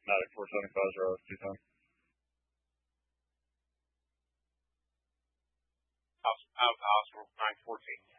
Matic 475s are always 210. I was 914.